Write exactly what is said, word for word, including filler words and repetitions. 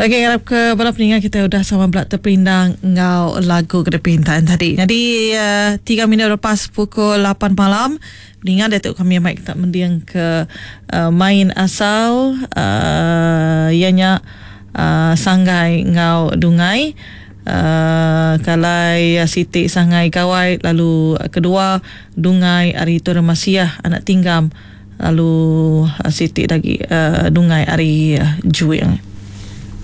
Okey, harap ke bala pendengar kita udah sama belak terpindang ngau lagu kedepintan tadi. Jadi uh, tiga minit lepas pukul lapan malam, pendengar Datuk kami mic tak mendiang ke uh, main asal uh, ianya uh, sanggai ngau dungai. Uh, kalai uh, Siti sangai kawai, lalu uh, kedua dungai ari tu remasiah anak tinggam, lalu uh, Siti lagi uh, dungai ari uh, juing.